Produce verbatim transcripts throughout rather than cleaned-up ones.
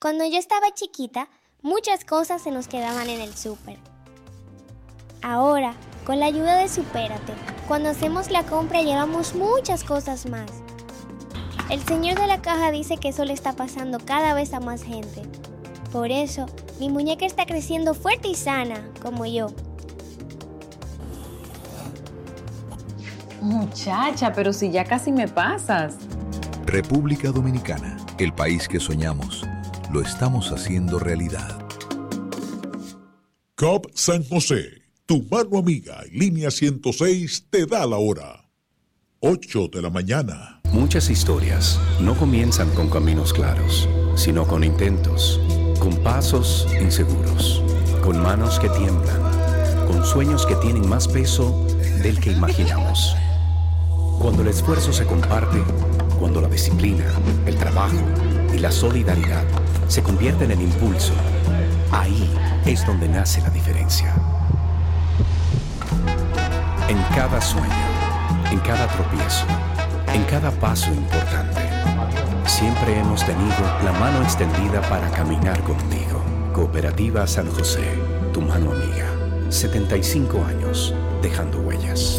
Cuando yo estaba chiquita, muchas cosas se nos quedaban en el súper. Ahora, con la ayuda de Supérate, cuando hacemos la compra llevamos muchas cosas más. El señor de la caja dice que eso le está pasando cada vez a más gente. Por eso, mi muñeca está creciendo fuerte y sana, como yo. Muchacha, pero si ya casi me pasas. República Dominicana, el país que soñamos, lo estamos haciendo realidad. C O P San José, tu mano amiga y línea ciento seis te da la hora. ocho de la mañana. Muchas historias no comienzan con caminos claros, sino con intentos, con pasos inseguros, con manos que tiemblan, con sueños que tienen más peso del que imaginamos. Cuando el esfuerzo se comparte, cuando la disciplina, el trabajo y la solidaridad se convierten en impulso, ahí es donde nace la diferencia. En cada sueño, en cada tropiezo, en cada paso importante, siempre hemos tenido la mano extendida para caminar contigo. Cooperativa San José, tu mano amiga. setenta y cinco años, dejando huellas.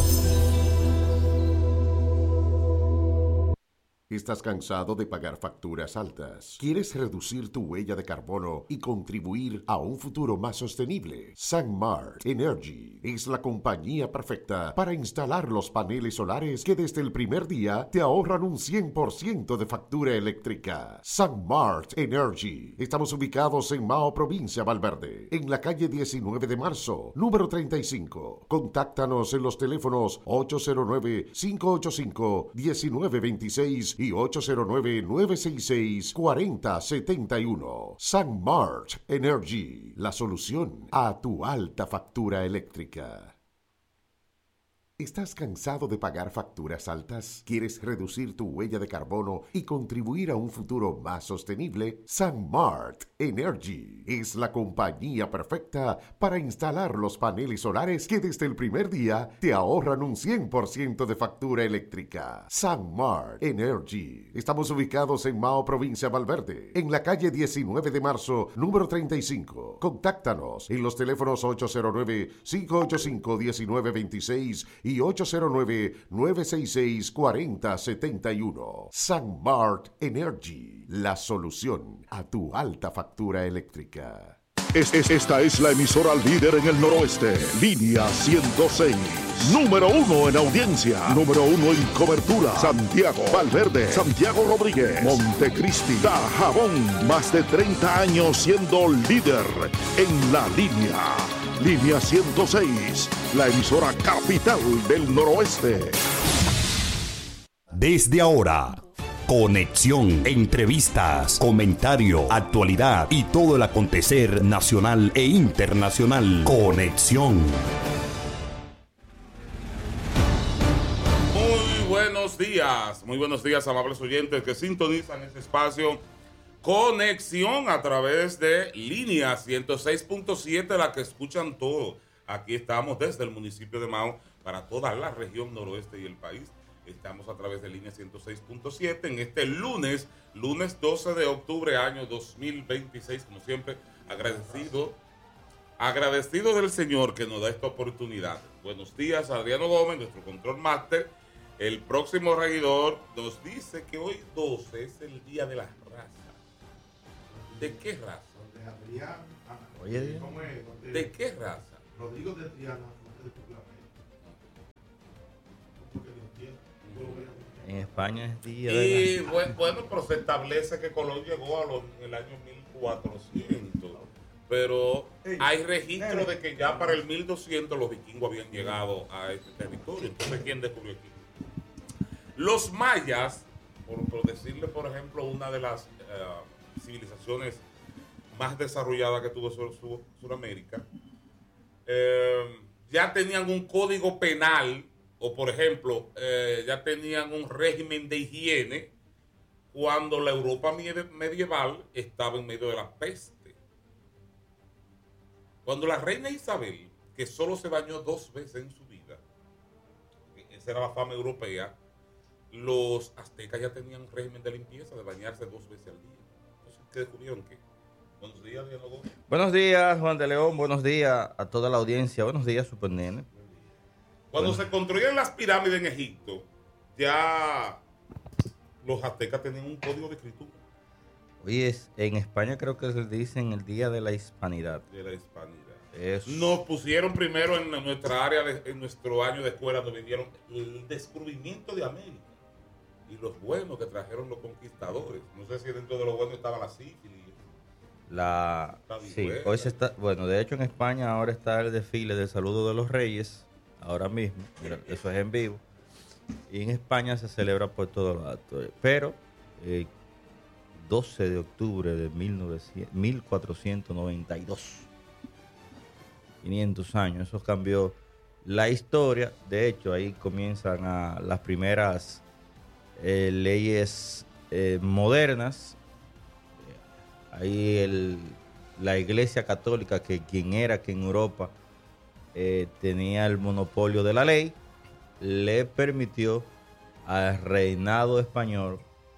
¿Estás cansado de pagar facturas altas? ¿Quieres reducir tu huella de carbono y contribuir a un futuro más sostenible? SunMart Energy es la compañía perfecta para instalar los paneles solares que desde el primer día te ahorran un cien por ciento de factura eléctrica. SunMart Energy. Estamos ubicados en Mao, provincia Valverde, en la calle diecinueve de marzo, número treinta y cinco. Contáctanos en los teléfonos ocho cero nueve, cinco ocho cinco, uno nueve dos seis y ocho cero nueve, nueve seis seis, cuatro cero siete uno. SunMart Energy, la solución a tu alta factura eléctrica. ¿Estás cansado de pagar facturas altas? ¿Quieres reducir tu huella de carbono y contribuir a un futuro más sostenible? SunMart Energy es la compañía perfecta para instalar los paneles solares que desde el primer día te ahorran un cien por ciento de factura eléctrica. SunMart Energy. Estamos ubicados en Mao, provincia Valverde, en la calle diecinueve de marzo, número treinta y cinco. Contáctanos en los teléfonos ocho cero nueve, cinco ocho cinco, uno nueve dos seis y ocho cero nueve, nueve seis seis, cuatro cero siete uno. SunMart Energy, la solución a tu alta factura eléctrica. Es, es- esta es la emisora líder en el noroeste. Línea ciento seis. Número uno en audiencia. Número uno en cobertura. Santiago, Valverde, Santiago Rodríguez, Montecristi, Dajabón. Más de treinta años siendo líder en la línea. Línea ciento seis. La emisora capital del noroeste. Desde ahora, conexión, entrevistas, comentario, actualidad y todo el acontecer nacional e internacional. Conexión. Muy buenos días, muy buenos días, amables oyentes que sintonizan este espacio Conexión a través de Línea ciento seis punto siete, la que escuchan todo. Aquí estamos desde el municipio de Mao para toda la región noroeste y el país. Estamos a través de Línea ciento seis punto siete en este lunes, lunes doce de octubre, año dos mil veintiséis. Como siempre, agradecido, agradecido del Señor que nos da esta oportunidad. Buenos días, Adriano Gómez, nuestro control máster. El próximo regidor nos dice que hoy doce es el día de la raza. ¿De qué raza? Oye, ¿De qué raza? Rodrigo de Triana. En España es día Y de la... bueno, bueno, pero se establece que Colón llegó a los, en el año mil cuatrocientos, pero hay registro de que ya para el mil doscientos los vikingos habían llegado a este territorio. Entonces, ¿quién descubrió aquí? Los mayas, por, por decirle, por ejemplo, una de las eh, civilizaciones más desarrolladas que tuvo Sur, Sur, Suramérica, eh, ya tenían un código penal, o por ejemplo, eh, ya tenían un régimen de higiene cuando la Europa medieval estaba en medio de la peste. Cuando la reina Isabel, que solo se bañó dos veces en su vida, esa era la fama europea, los aztecas ya tenían un régimen de limpieza, de bañarse dos veces al día. Entonces, ¿qué descubrieron? Que Buenos días, Diálogo. Buenos días, Juan de León. Buenos días a toda la audiencia. Buenos días, Super Nene. Cuando Bueno. se construyeron las pirámides en Egipto, ya los aztecas tenían un código de escritura. Hoy es, en España creo que se dicen el Día de la Hispanidad. De la hispanidad. Es- Nos pusieron primero en nuestra área, de- en nuestro año de escuela, donde vivieron el descubrimiento de América y los buenos que trajeron los conquistadores. No sé si dentro de los buenos estaba la sífilis. La, Está bien, sí, bueno. hoy se está, bueno, de hecho en España ahora está el desfile del saludo de los reyes, ahora mismo, mira, eso es en vivo, y en España se celebra por todos los actos, pero eh, doce de octubre de mil cuatrocientos noventa y dos, quinientos años, eso cambió la historia. De hecho ahí comienzan a las primeras eh, leyes eh, modernas. Ahí el, la Iglesia Católica, que quien era que en Europa eh, tenía el monopolio de la ley, le permitió al reinado español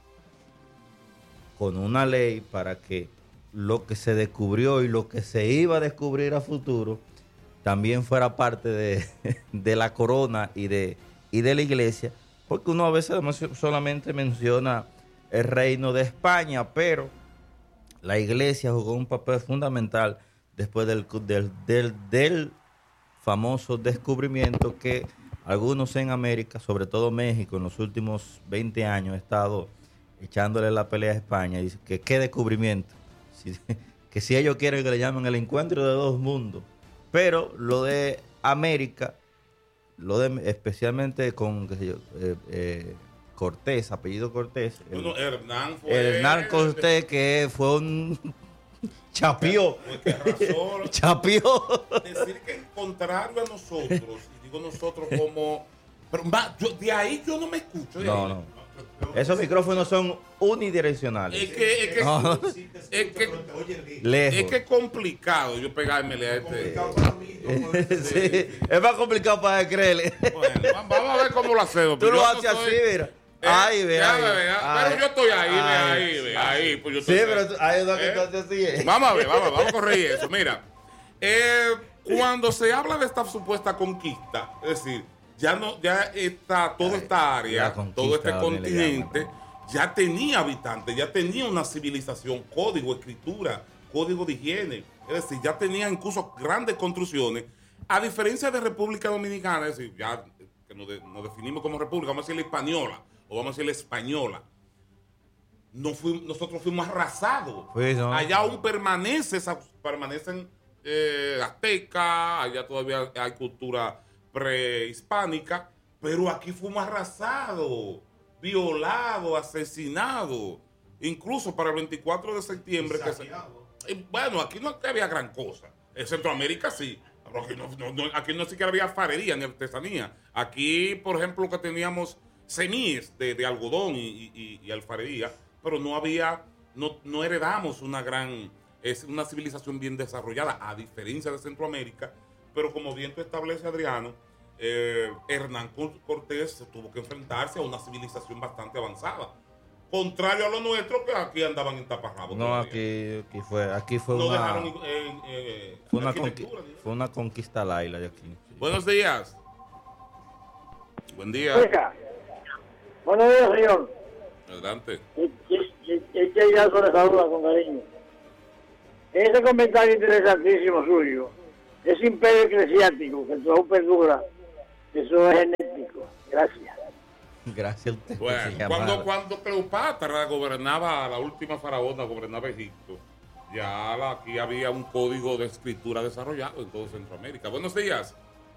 con una ley para que lo que se descubrió y lo que se iba a descubrir a futuro también fuera parte de, de la corona y de, y de la iglesia, porque uno a veces solamente menciona el reino de España, pero la iglesia jugó un papel fundamental después del, del, del, del famoso descubrimiento que algunos en América, sobre todo México, en los últimos veinte años ha estado echándole la pelea a España. Y dice que qué descubrimiento. Si, que si ellos quieren que le llamen el encuentro de dos mundos. Pero lo de América, lo de especialmente con, qué sé yo, eh, eh, Cortés, apellido Cortés. El, Bueno, Hernán fue. Hernán Cortés, que fue un chapió. Fue que arrasó. Chapió. Decir que contrario a nosotros, y digo nosotros como. Pero más, yo, de ahí yo no me escucho. de No, ahí. no. Esos micrófonos son unidireccionales. Es que, es que, No. es que, Lejos. es que es complicado yo pegármele a este. Sí, es más complicado para creerle. Bueno, vamos a ver cómo lo hacemos. Tú Yo lo no haces soy- así, mira. Eh, Ay, ve, ya, ay, ve, ve, ay. Pero yo estoy ahí, ve, Ay, ahí, ve, ahí. Pues yo Sí, estoy pero tú- hay uno que ¿Eh? tú haces así. eh. Vamos a ver, vamos, vamos a corregir eso. Mira, eh, cuando se habla de esta supuesta conquista, es decir, ya no, ya está toda esta área, la conquista, todo este donde le continente, llaman. ya tenía habitantes, ya tenía una civilización, código, escritura, código de higiene. Es decir, ya tenía incluso grandes construcciones. A diferencia de República Dominicana, es decir, ya que nos, de- nos definimos como república, vamos a decir la española o vamos a decir la española. No fuimos, nosotros fuimos arrasados. Pues no. Allá aún permanece, esa- permanecen eh, aztecas, allá todavía hay cultura prehispánica, pero aquí fuimos arrasados, violados, asesinados. Incluso para el veinticuatro de septiembre. Que se, y bueno, aquí no había gran cosa. En Centroamérica sí. Pero aquí no, no- no- aquí no siquiera había alfarería ni artesanía. Aquí, por ejemplo, que teníamos semillas de, de algodón y, y- y alfarería, pero no había, no, no heredamos una gran, es una civilización bien desarrollada, a diferencia de Centroamérica. Pero como bien tú establece, Adriano, eh, Hernán Cortés tuvo que enfrentarse a una civilización bastante avanzada. Contrario a lo nuestro, que aquí andaban en taparrabos. No, todavía. aquí, aquí fue, aquí fue No una, dejaron eh, eh, fue una, arquitectura, conqui- ¿no? fue una conquista laila de aquí. Buenos días. Buen día. Oiga, buenos días, señor. Adelante. Este Yazo le saluda con cariño. Ese comentario interesantísimo suyo, ese imperio eclesiástico que todo perdura, eso es genético. Gracias. Gracias a usted. Bueno, por su cuando, llamada. cuando Cleopatra gobernaba, la última faraona gobernaba Egipto, ya la- aquí había un código de escritura desarrollado en todo Centroamérica. Buenos días.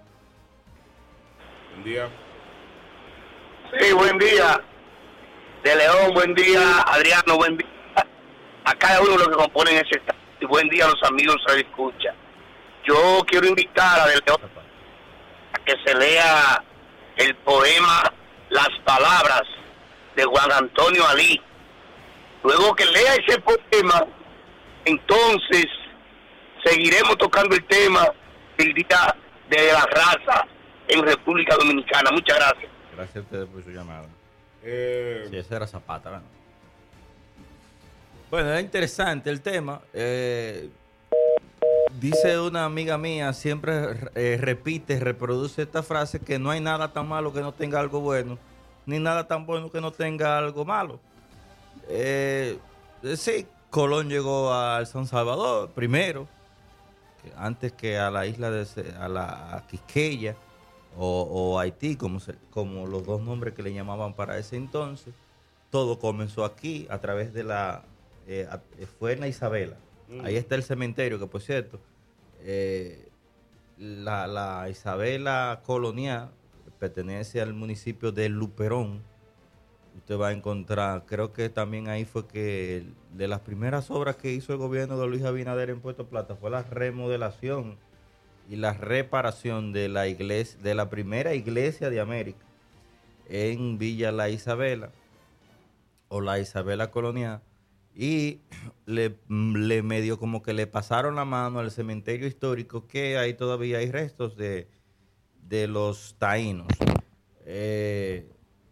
Buen día. Sí, buen día. De León, buen día. Adriano, buen día. A cada uno de los que componen ese estado. Y buen día a los amigos de escucha. Yo quiero invitar a De León a que se lea el poema Las Palabras de Juan Antonio Alí. Luego que lea ese poema, entonces seguiremos tocando el tema del Día de la Raza en República Dominicana. Muchas gracias. Gracias a ustedes por su llamada. Eh, Sí, ese era Zapata, ¿verdad? Bueno, es interesante el tema. Eh, dice una amiga mía, siempre eh, repite, reproduce esta frase, que no hay nada tan malo que no tenga algo bueno, ni nada tan bueno que no tenga algo malo. Eh, sí, Colón llegó a San Salvador primero, que antes que a la isla de a la a Quisqueya o, o Haití, como, se, como los dos nombres que le llamaban para ese entonces. Todo comenzó aquí a través de la eh, fue en la Isabela. Mm. Ahí está el cementerio, que por cierto, eh, la, la Isabela colonial pertenece al municipio de Luperón. Usted va a encontrar, creo que también ahí fue que de las primeras obras que hizo el gobierno de Luis Abinader en Puerto Plata fue la remodelación y la reparación de la iglesia, de la primera iglesia de América en Villa La Isabela o la Isabela colonial, y le, le medio como que le pasaron la mano al cementerio histórico, que ahí todavía hay restos de, de los taínos. Eh,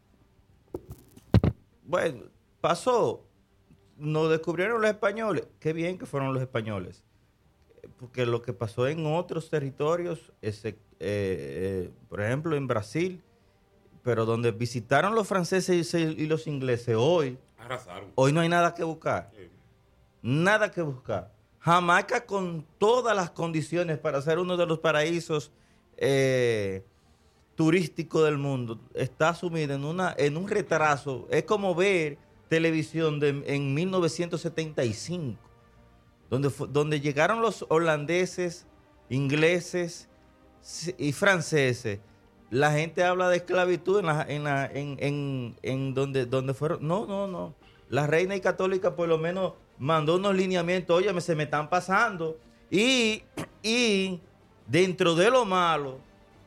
bueno, pasó, nos descubrieron los españoles, qué bien que fueron los españoles, porque lo que pasó en otros territorios, ese, eh, eh, por ejemplo en Brasil, pero donde visitaron los franceses y los ingleses, hoy, arrasaron. Hoy no hay nada que buscar. Sí. Nada que buscar. Jamaica, con todas las condiciones para ser uno de los paraísos eh, turísticos del mundo, está sumida en, una, en un retraso. Es como ver televisión de, en mil novecientos setenta y cinco, donde, donde llegaron los holandeses, ingleses y franceses. La gente habla de esclavitud en, la, en, la, en, en, en donde, donde fueron. No, no, no. La reina y católica por lo menos mandó unos lineamientos. Oye, se me están pasando. Y, y dentro de lo malo,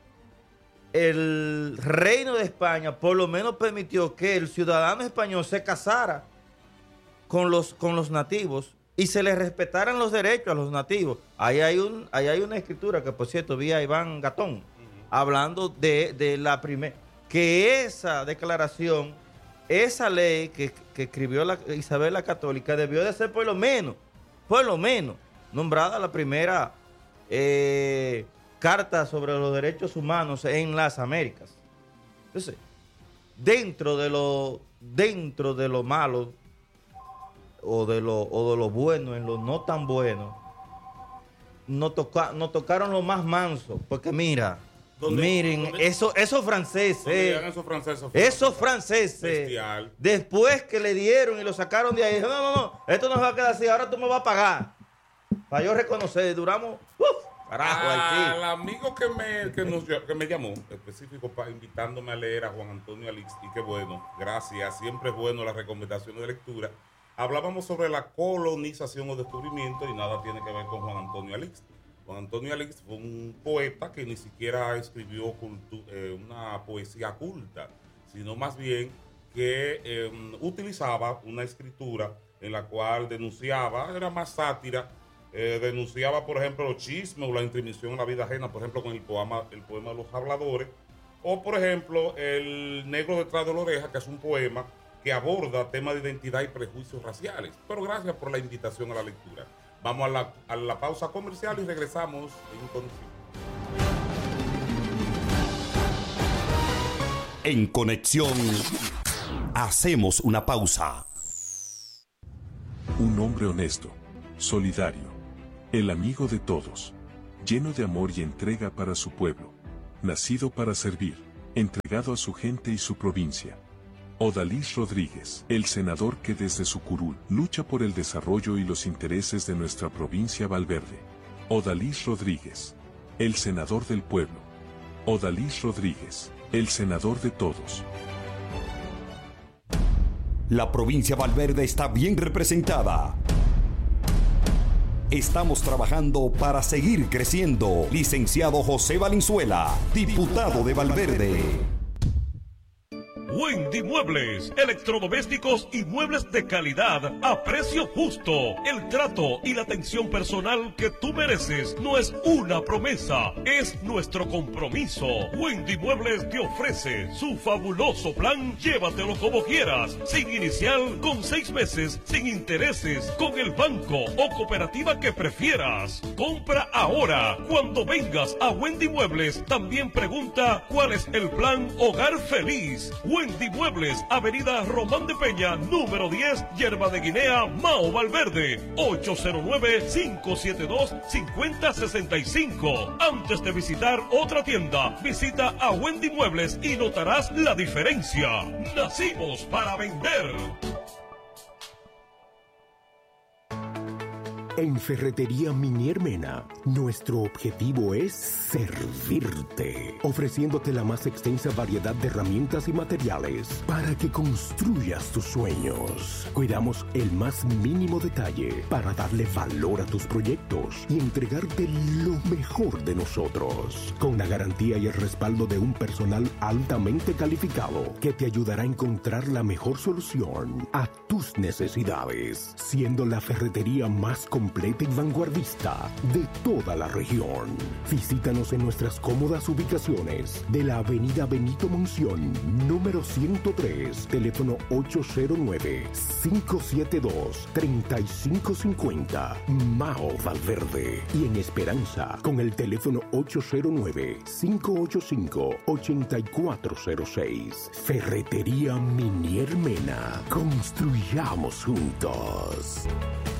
el reino de España por lo menos permitió que el ciudadano español se casara con los, con los nativos y se les respetaran los derechos a los nativos. Ahí hay, un, ahí hay una escritura que, por cierto, vi a Iván Gatón hablando de, de la primera, que esa declaración, esa ley que, que escribió la Isabel la Católica debió de ser por lo menos, por lo menos, nombrada la primera eh, carta sobre los derechos humanos en las Américas. Entonces, dentro de lo, dentro de lo malo o de lo, o de lo bueno, en lo no tan bueno, nos, toca, nos tocaron lo más manso, porque mira, ¿Dónde, miren, dónde, eso, esos franceses, esos franceses, esos franceses, bestial. Después que le dieron y lo sacaron de ahí, no, no, no, esto no va a quedar así, ahora tú me vas a pagar. Para yo reconocer, duramos, uf, carajo, Haití. Al amigo que me, que, nos, que me llamó, específico, para invitándome a leer a Juan Antonio Alix, y qué bueno, gracias, siempre es bueno las recomendaciones de lectura. Hablábamos sobre la colonización o descubrimiento y nada tiene que ver con Juan Antonio Alix. Juan Antonio Alix fue un poeta que ni siquiera escribió cultu- eh, una poesía culta, sino más bien que eh, utilizaba una escritura en la cual denunciaba, era más sátira, eh, denunciaba, por ejemplo, los chismes o la intromisión en la vida ajena, por ejemplo, con el poema, el poema de los habladores, o por ejemplo, El negro detrás de la oreja, que es un poema que aborda temas de identidad y prejuicios raciales. Pero gracias por la invitación a la lectura. Vamos a la, a la pausa comercial y regresamos en Conexión. En Conexión, hacemos una pausa. Un hombre honesto, solidario, el amigo de todos, lleno de amor y entrega para su pueblo, nacido para servir, entregado a su gente y su provincia. Odalis Rodríguez, el senador que desde su curul lucha por el desarrollo y los intereses de nuestra provincia Valverde. Odalis Rodríguez, el senador del pueblo. Odalis Rodríguez, el senador de todos. La provincia Valverde está bien representada. Estamos trabajando para seguir creciendo. Licenciado José Valenzuela, diputado de Valverde. Wendy Muebles, electrodomésticos y muebles de calidad a precio justo. El trato y la atención personal que tú mereces no es una promesa, es nuestro compromiso. Wendy Muebles te ofrece su fabuloso plan Llévatelo como quieras, sin inicial, con seis meses, sin intereses, con el banco o cooperativa que prefieras. Compra ahora. Cuando vengas a Wendy Muebles, también pregunta cuál es el plan Hogar Feliz. Wendy Muebles, Avenida Román de Peña, número diez, Yerba de Guinea, Mao Valverde, ocho cero nueve, cinco siete dos, cinco cero seis cinco. Antes de visitar otra tienda, visita a Wendy Muebles y notarás la diferencia. Nacimos para vender. En Ferretería Minier Mena, nuestro objetivo es servirte, ofreciéndote la más extensa variedad de herramientas y materiales para que construyas tus sueños. Cuidamos el más mínimo detalle para darle valor a tus proyectos y entregarte lo mejor de nosotros, con la garantía y el respaldo de un personal altamente calificado que te ayudará a encontrar la mejor solución a tus necesidades, siendo la ferretería más completa completa y vanguardista de toda la región. Visítanos en nuestras cómodas ubicaciones de la Avenida Benito Monción, número ciento tres, teléfono ocho cero nueve, cinco siete dos, tres cinco cinco cero, Mao Valverde. Y en Esperanza, con el teléfono ocho cero nueve, cinco ocho cinco, ocho cuatro cero seis. Ferretería Minier Mena. Construyamos juntos.